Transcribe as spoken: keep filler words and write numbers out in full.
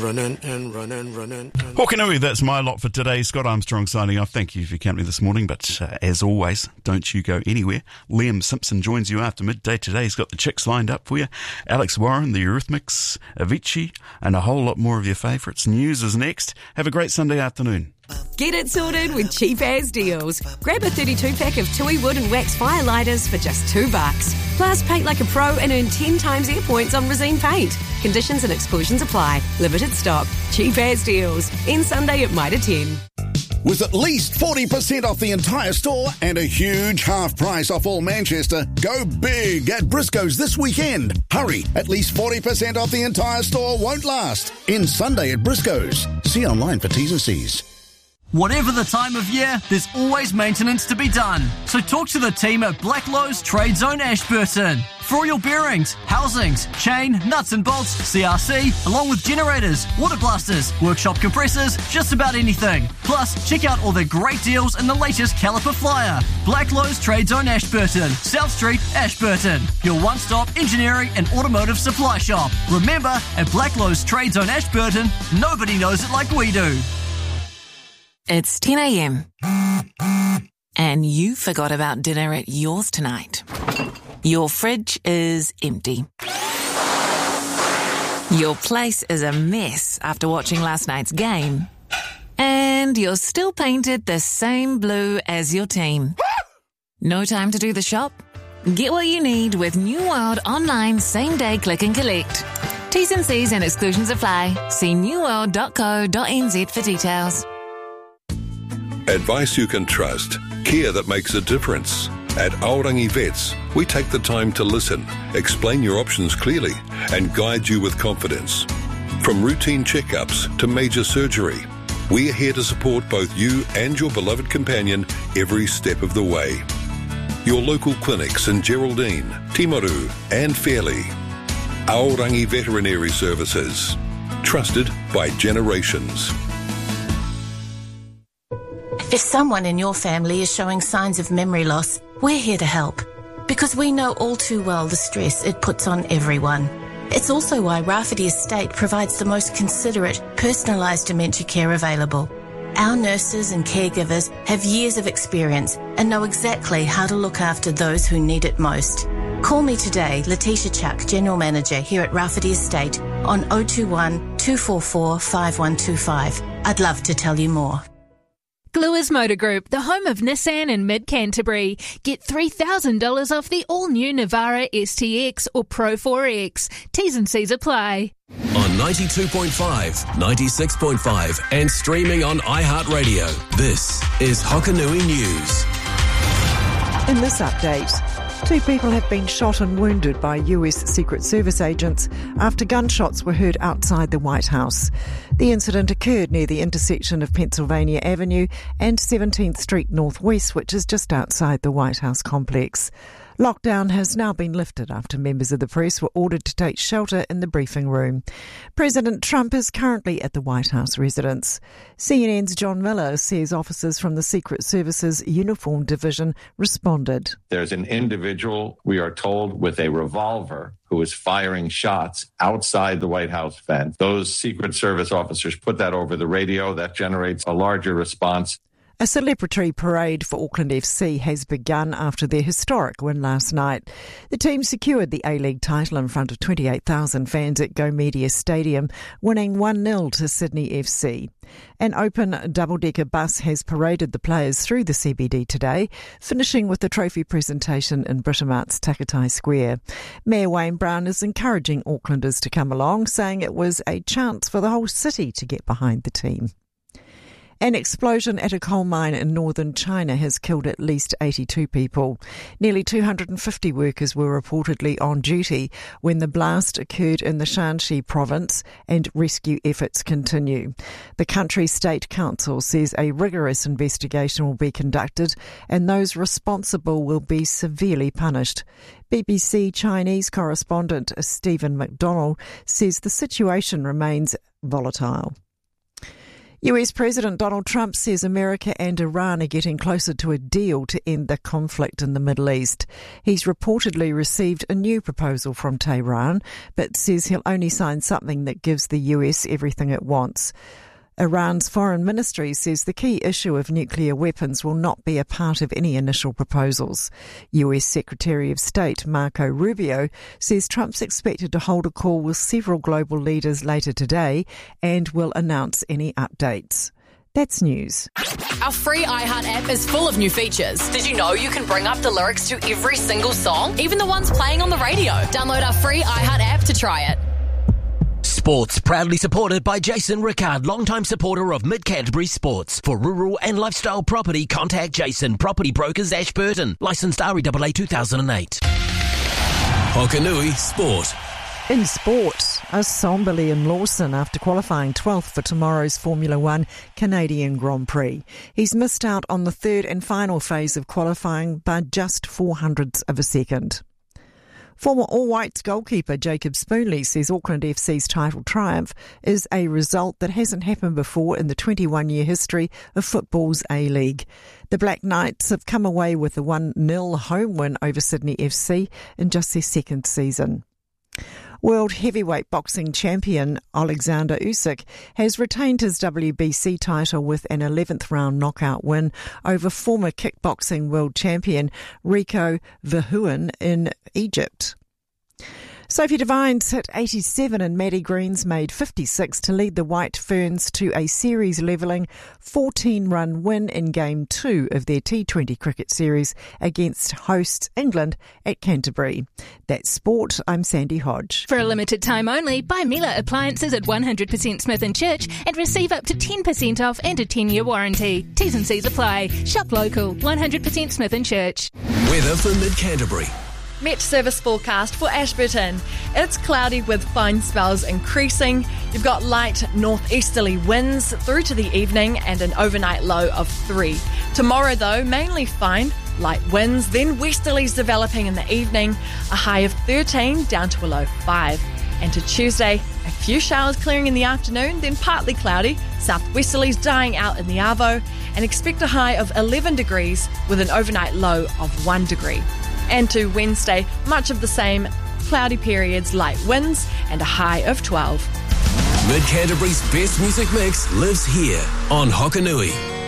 Running and running, running. And... Hokanui, that's my lot for today. Scott Armstrong signing off. Thank you for your company this morning. But uh, as always, don't you go anywhere. Liam Simpson joins you after midday today. He's got the chicks lined up for you. Alex Warren, the Eurythmics, Avicii, and a whole lot more of your favourites. News is next. Have a great Sunday afternoon. Get it sorted with Cheap As Deals. Grab a thirty-two pack of Tui wood and wax firelighters for just two bucks. Plus, paint like a pro and earn ten times air points on Resine paint. Conditions and exclusions apply. Limited stock. Cheap As Deals. End Sunday at Mitre ten. With at least forty percent off the entire store and a huge half price off all Manchester, go big at Briscoe's this weekend. Hurry, at least forty percent off the entire store won't last. End Sunday at Briscoe's. See online for T's and C's. Whatever the time of year, there's always maintenance to be done. So talk to the team at Blacklowe's Trade Zone Ashburton. For all your bearings, housings, chain, nuts and bolts, C R C, along with generators, water blasters, workshop compressors, just about anything. Plus, check out all their great deals in the latest caliper flyer. Blacklowe's Trade Zone Ashburton, South Street, Ashburton. Your one-stop engineering and automotive supply shop. Remember, at Blacklowe's Trade Zone Ashburton, nobody knows it like we do. It's ten a.m. and you forgot about dinner at yours tonight. Your fridge is empty. Your place is a mess after watching last night's game. And you're still painted the same blue as your team. No time to do the shop? Get what you need with New World Online Same Day Click and Collect. T's and C's and exclusions apply. See new world dot co dot n z for details. Advice you can trust. Care that makes a difference. At Aorangi Vets, we take the time to listen, explain your options clearly, and guide you with confidence. From routine checkups to major surgery, we're here to support both you and your beloved companion every step of the way. Your local clinics in Geraldine, Timaru, and Fairley. Aorangi Veterinary Services. Trusted by generations. If someone in your family is showing signs of memory loss, we're here to help. Because we know all too well the stress it puts on everyone. It's also why Rafferty Estate provides the most considerate, personalised dementia care available. Our nurses and caregivers have years of experience and know exactly how to look after those who need it most. Call me today, Letitia Chuck, General Manager here at Rafferty Estate, on oh two one, two four four, five one two five. I'd love to tell you more. Gluers Motor Group, the home of Nissan in mid-Canterbury. Get three thousand dollars off the all-new Navara S T X or Pro four X. T's and C's apply. On ninety-two point five, ninety-six point five and streaming on iHeartRadio, this is Hokanui News. In this update, two people have been shot and wounded by U S Secret Service agents after gunshots were heard outside the White House. The incident occurred near the intersection of Pennsylvania Avenue and seventeenth Street Northwest, which is just outside the White House complex. Lockdown has now been lifted after members of the press were ordered to take shelter in the briefing room. President Trump is currently at the White House residence. C N N's John Miller says officers from the Secret Service's Uniform Division responded. There's an individual, we are told, with a revolver who is firing shots outside the White House fence. Those Secret Service officers put that over the radio. That generates a larger response. A celebratory parade for Auckland F C has begun after their historic win last night. The team secured the A-League title in front of twenty-eight thousand fans at Go Media Stadium, winning one nil to Sydney F C. An open double-decker bus has paraded the players through the C B D today, finishing with the trophy presentation in Britamart's Takatai Square. Mayor Wayne Brown is encouraging Aucklanders to come along, saying it was a chance for the whole city to get behind the team. An explosion at a coal mine in northern China has killed at least eighty-two people. Nearly two hundred fifty workers were reportedly on duty when the blast occurred in the Shanxi province, and rescue efforts continue. The country's state council says a rigorous investigation will be conducted and those responsible will be severely punished. B B C Chinese correspondent Stephen McDonnell says the situation remains volatile. U S President Donald Trump says America and Iran are getting closer to a deal to end the conflict in the Middle East. He's reportedly received a new proposal from Tehran, but says he'll only sign something that gives the U S everything it wants. Iran's foreign ministry says the key issue of nuclear weapons will not be a part of any initial proposals. U S Secretary of State Marco Rubio says Trump's expected to hold a call with several global leaders later today and will announce any updates. That's news. Our free iHeart app is full of new features. Did you know you can bring up the lyrics to every single song, even the ones playing on the radio? Download our free iHeart app to try it. Sports proudly supported by Jason Rickard, longtime supporter of Mid-Canterbury Sports. For rural and lifestyle property, contact Jason, Property Brokers, Ashburton. Licensed R E A A two thousand eight. Hokanui Sport. In sport, a sombre Liam Lawson after qualifying twelfth for tomorrow's Formula One Canadian Grand Prix. He's missed out on the third and final phase of qualifying by just four hundredths of a second. Former All Whites goalkeeper Jacob Spoonley says Auckland F C's title triumph is a result that hasn't happened before in the twenty-one-year history of football's A-League. The Black Knights have come away with a one nil home win over Sydney F C in just their second season. World heavyweight boxing champion Alexander Usyk has retained his W B C title with an eleventh round knockout win over former kickboxing world champion Rico Verhoeven in Egypt. Sophie Devines hit eighty-seven and Maddie Greens made fifty-six to lead the White Ferns to a series-levelling fourteen-run win in Game two of their T twenty cricket series against hosts England at Canterbury. That's sport. I'm Sandy Hodge. For a limited time only, buy Miele appliances at one hundred percent Smith and Church and receive up to ten percent off and a ten-year warranty. T's and C's apply. Shop local. one hundred percent Smith and Church. Weather for Mid-Canterbury. Met service forecast for Ashburton. It's cloudy with fine spells increasing. You've got light northeasterly winds through to the evening and an overnight low of three. Tomorrow, though, mainly fine. Light winds, then westerlies developing in the evening. A high of thirteen down to a low five. And to Tuesday, a few showers clearing in the afternoon, then partly cloudy. Southwesterlies dying out in the Arvo. And expect a high of eleven degrees with an overnight low of one degree. And to Wednesday, much of the same, cloudy periods, light winds, and a high of twelve. Mid-Canterbury's best music mix lives here on Hokanui.